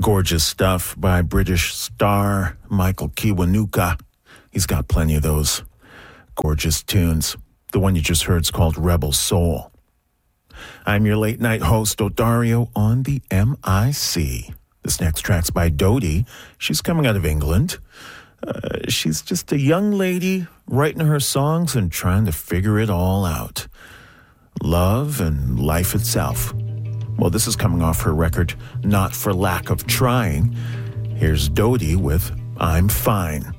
Gorgeous stuff by British star Michael Kiwanuka. He's got plenty of those gorgeous tunes. The one you just heard is called Rebel Soul. I'm your late night host, Odario, on the MIC. This next track's by Dodie. She's coming out of England. She's just a young lady writing her songs and trying to figure it all out. Love and life itself. Well, this is coming off her record, Not for Lack of Trying. Here's Dodie with I'm Fine.